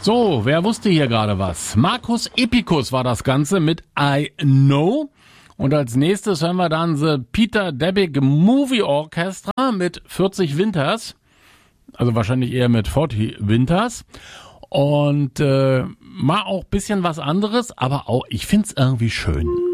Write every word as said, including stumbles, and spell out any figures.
So, wer wusste hier gerade was? Markus Epicus war das Ganze mit I Know. Und als nächstes hören wir dann The Peter Debbick Movie Orchestra mit vierzig Winters. Also wahrscheinlich eher mit vierzig Winters. Und äh, mal auch bisschen was anderes, aber auch, ich find's irgendwie schön.